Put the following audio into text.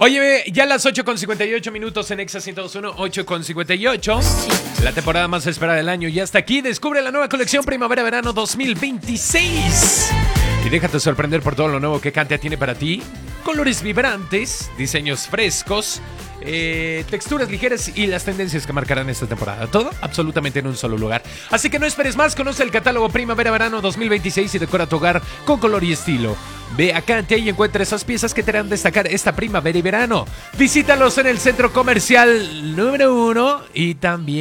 Oye, ya las 8:58 en Exa 102.1, 8:58. La temporada más esperada del año ya está aquí. Descubre la nueva colección Primavera-Verano 2026. Y déjate sorprender por todo lo nuevo que Kantia tiene para ti. Colores vibrantes, diseños frescos, texturas ligeras y las tendencias que marcarán esta temporada. Todo absolutamente en un solo lugar. Así que no esperes más, conoce el catálogo Primavera-Verano 2026 y decora tu hogar con color y estilo. Ve a Kantia y encuentra esas piezas que te harán destacar esta primavera y verano. Visítalos en el centro comercial número 1 y también